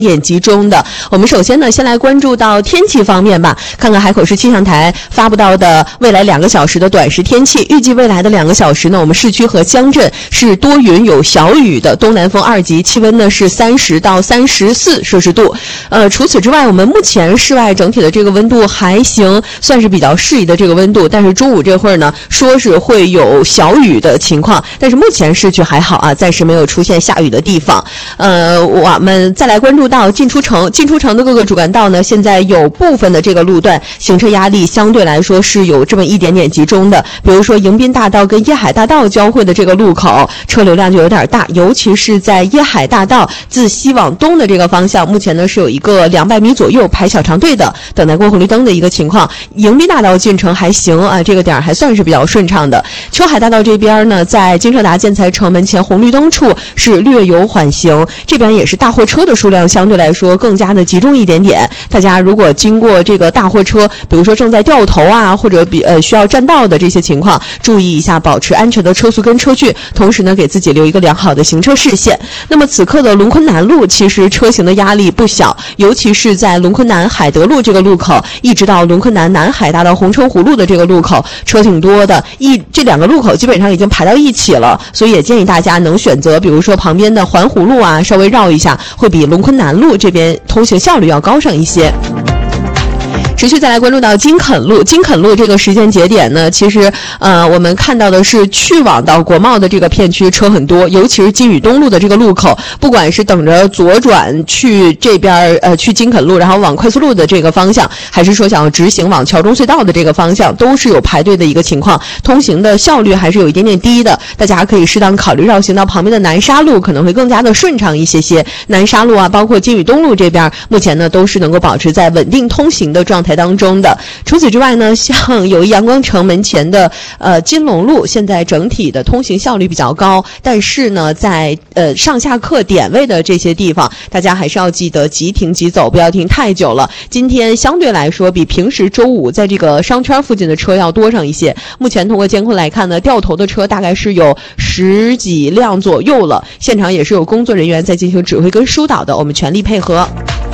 点集中的。我们首先呢，先来关注到天气方面吧，看看海口市气象台发布到的未来2个小时的短时天气。预计未来的2个小时呢，我们市区和乡镇是多云有小雨的，东南风2级，气温呢是30到34摄氏度。除此之外，我们目前室外整体的这个温度还行，算是比较适宜的这个温度。但是中午这会儿呢，说是会有小雨的情况，但是目前市区还好啊，暂时没有出现下雨的地方。我们再来关注到进出城的各个主干道呢，现在有部分的这个路段行车压力相对来说是有这么一点点集中的，比如说迎宾大道跟椰海大道交汇的这个路口，车流量就有点大，尤其是在椰海大道自西往东的这个方向，目前呢是有一个200米左右排小长队的，等待过红绿灯的一个情况。迎宾大道进城还行啊，这个点还算是比较顺畅的。秋海大道这边呢，在金车达建材城门前红绿灯处是略有缓行，这边也是大货车的数量相对来说更加的集中一点点。大家如果经过这个大货车，比如说正在掉头啊，或者需要占道的这些情况，注意一下，保持安全的车速跟车距，同时呢给自己留一个良好的行车视线。那么此刻的龙昆南路其实车行的压力不小，尤其是在龙昆南海德路这个路口，一直到龙昆南南海大道红城湖路的这个路口，车挺多的，这2个路口基本上已经排到一起了，所以也建议大家能选择比如说旁边的环湖路啊，稍微绕一下，会比龙昆南路这边通行效率要高上一些。持续再来关注到金垦路这个时间节点呢，其实我们看到的是去往到国贸的这个片区车很多，尤其是金宇东路的这个路口，不管是等着左转去这边去金垦路，然后往快速路的这个方向，还是说想要直行往桥中隧道的这个方向，都是有排队的一个情况，通行的效率还是有一点点低的，大家可以适当考虑绕行到旁边的南沙路，可能会更加的顺畅一些。南沙路啊，包括金宇东路这边，目前呢都是能够保持在稳定通行的状态当中的。除此之外呢，像友谊阳光城门前的金龙路，现在整体的通行效率比较高，但是呢在上下客点位的这些地方，大家还是要记得即停即走，不要停太久了。今天相对来说比平时周五在这个商圈附近的车要多上一些，目前通过监控来看呢，掉头的车大概是有10几辆左右了，现场也是有工作人员在进行指挥跟疏导的，我们全力配合。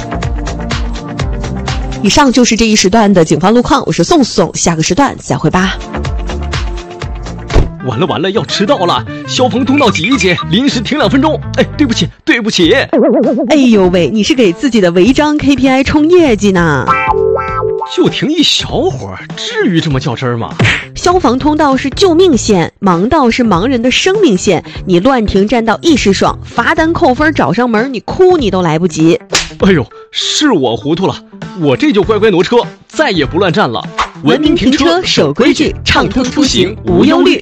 以上就是这一时段的警方路况，我是宋宋，下个时段再会吧。 完了，要迟到了！消防通道挤一挤，临时停2分钟。哎，对不起。 哎呦喂，你是给自己的违章 KPI 冲业绩呢？ 就停一小会儿，至于这么较真吗？ 消防通道是救命线，盲道是盲人的生命线，你乱停占道一时爽，罚单扣分找上门，你哭你都来不及。 哎呦，是我糊涂了，我这就乖乖挪车，再也不乱站了。 文明停车，守规矩，畅通出行无忧虑。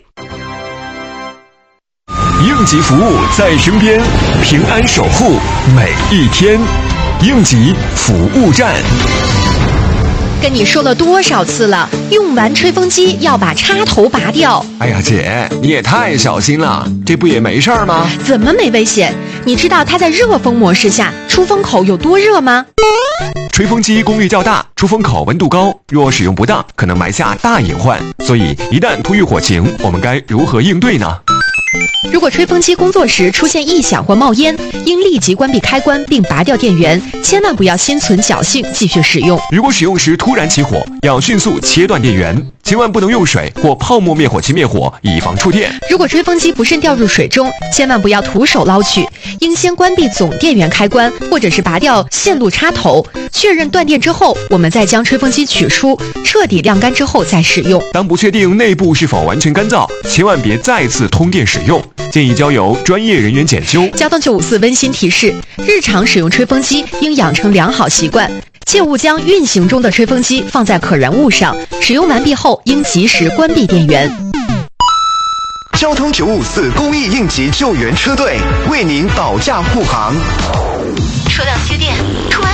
应急服务在身边，平安守护每一天。应急服务站。 跟你说了多少次了，用完吹风机要把插头拔掉。 哎呀姐，你也太小心了，这不也没事儿吗？ 怎么没危险？你知道它在热风模式下出风口有多热吗？ 吹风机功率较大，出风口温度高，若使用不当，可能埋下大隐患。所以一旦突遇火情，我们该如何应对呢？ 如果吹风机工作时出现异响或冒烟，应立即关闭开关并拔掉电源，千万不要心存侥幸继续使用。 如果使用时突然起火，要迅速切断电源，千万不能用水或泡沫灭火器灭火，以防触电。 如果吹风机不慎掉入水中，千万不要徒手捞取，应先关闭总电源开关，或者是拔掉线路插头，确认断电之后，我们再将吹风机取出，彻底晾干之后再使用。 当不确定内部是否完全干燥，千万别再次通电使用，建议交由专业人员检修。 交通954温馨提示：日常使用吹风机应养成良好习惯，切勿将运行中的吹风机放在可燃物上，使用完毕后应及时关闭电源。 交通954公益应急救援车队为您保驾护航。 车辆缺电，突然